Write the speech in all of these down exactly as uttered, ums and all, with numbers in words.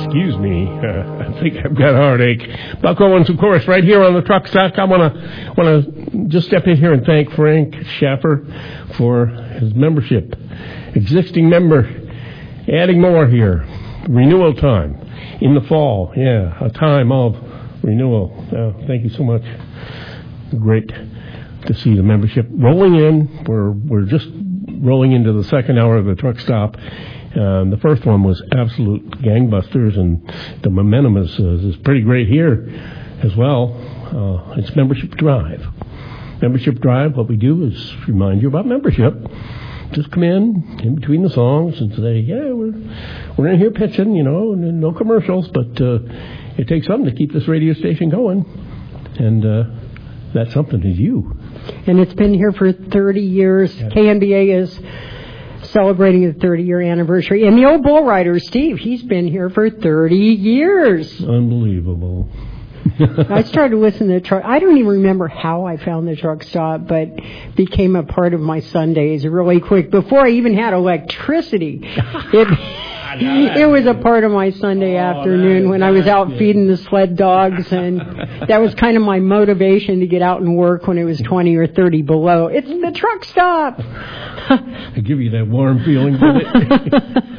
Excuse me, uh, I think I've got a heartache. Buck Owens, of course, right here on the Truck Stock. I want to want to just step in here and thank Frank Schaffer for his membership. Existing member, adding more here. Renewal time in the fall. Yeah, a time of renewal. Uh, thank you so much. Great to see the membership rolling in. We're we're just rolling into the second hour of the Truck Stop. Um, the first one was absolute gangbusters, and the momentum is, uh, is pretty great here as well. Uh, it's Membership Drive. Membership Drive, what we do is remind you about membership. Just come in, in between the songs, and say, yeah, we're we're in here pitching, you know, no commercials, but uh, it takes something to keep this radio station going, and uh, that something is you. And it's been here for thirty years. Yeah. K N B A is celebrating the thirty-year anniversary. And the old bull rider, Steve, he's been here for thirty years. Unbelievable. I started listening to the truck. I don't even remember how I found the Truck Stop, but became a part of my Sundays really quick. Before I even had electricity, it, it was a part of my Sunday oh, afternoon when I was out good. feeding the sled dogs, and that was kind of my motivation to get out and work when it was twenty or thirty below. It's the Truck Stop. I give you that warm feeling, didn't it?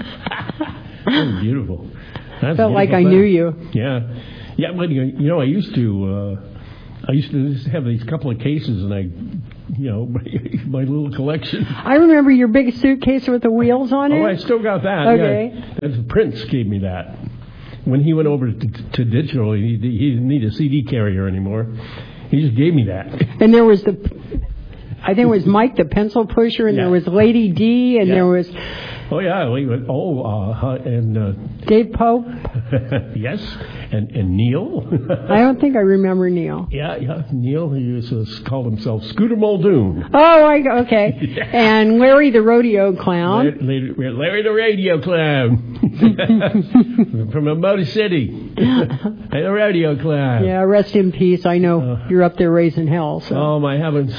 That's beautiful. That's Felt like I thing. knew you. Yeah. Yeah, but you know, I used to, uh, I used to just have these couple of cases, and I, you know, my, my little collection. I remember your big suitcase with the wheels on it. Oh, I still got that. Okay. Yeah. That's, Prince gave me that. When he went over to, to digital, he, he didn't need a C D carrier anymore. He just gave me that. And there was the, I think it was Mike the pencil pusher, and yeah. there was Lady D, and yeah. there was. Oh yeah, we went, oh, uh, and uh, Dave Pope. Yes, and and Neil. I don't think I remember Neil. Yeah, yeah, Neil. He was uh, called himself Scooter Muldoon. Oh, I, okay. Yeah. And Larry the rodeo clown. Larry, Larry, Larry the radio clown from a Motor City. The rodeo clown. Yeah, rest in peace. I know uh, you're up there raising hell. So. Oh my heavens.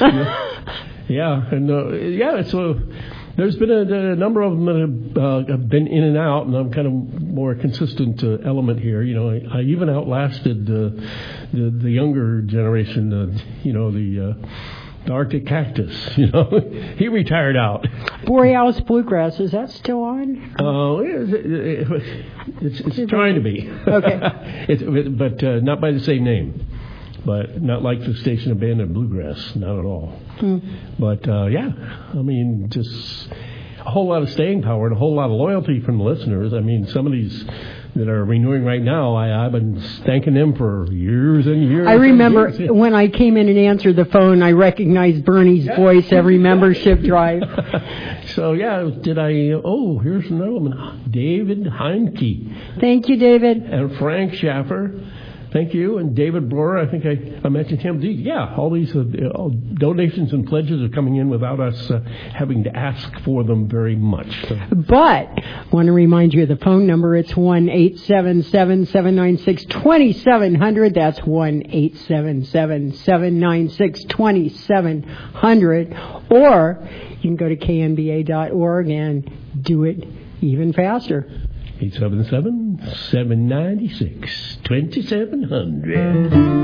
Yeah, and uh, yeah, it's a. There's been a, a number of them that have, uh, have been in and out, and I'm kind of more consistent uh, element here. You know, I, I even outlasted uh, the the younger generation. Uh, you know, the, uh, the Arctic Cactus. You know, he retired out. Borealis Bluegrass, is that still on? Oh, uh, it, it, it's it's trying to be. Okay, it's, but uh, not by the same name. But not like the station abandoned bluegrass, not at all. Mm. But, uh, yeah, I mean, just a whole lot of staying power and a whole lot of loyalty from the listeners. I mean, some of these that are renewing right now, I, I've been thanking them for years and years. I remember years. when I came in and answered the phone, I recognized Bernie's yeah. voice every membership drive. So, yeah, did I, oh, here's another one, David Heinke. Thank you, David. And Frank Schaffer. Thank you. And David Blorer, I think I, I mentioned him. Yeah, all these uh, all donations and pledges are coming in without us uh, having to ask for them very much. So. But I want to remind you of the phone number. It's one eight seven seven, seven nine six, two seven zero zero. That's one eight seven seven, seven nine six, two seven zero zero. Or you can go to K N B A dot org and do it even faster. eight seven seven, seven nine six, two seven zero zero.